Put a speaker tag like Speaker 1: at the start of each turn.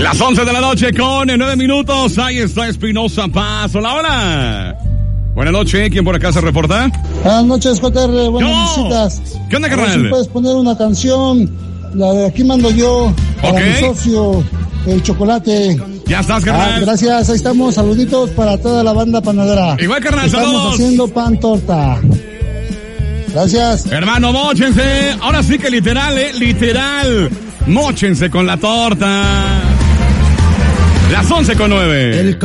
Speaker 1: Las 11 de la noche con 9 minutos. Ahí está Espinosa Paz. Hola, hola. Buenas noches. ¿Quién por acá se reporta?
Speaker 2: Buenas noches, JR. Buenas visitas.
Speaker 1: ¿Qué onda,
Speaker 2: a ver
Speaker 1: carnal?
Speaker 2: si puedes poner una canción. La de Aquí Mando Yo. Para mi socio, el Chocolate.
Speaker 1: Ya estás, carnal.
Speaker 2: Gracias. Ahí estamos. Saluditos para toda la banda panadera.
Speaker 1: Igual, carnal.
Speaker 2: Estamos
Speaker 1: Saludos.
Speaker 2: haciendo pan torta. Gracias.
Speaker 1: Hermano, móchense. Ahora sí que literal, literal. Móchense con la torta. Las 11:09.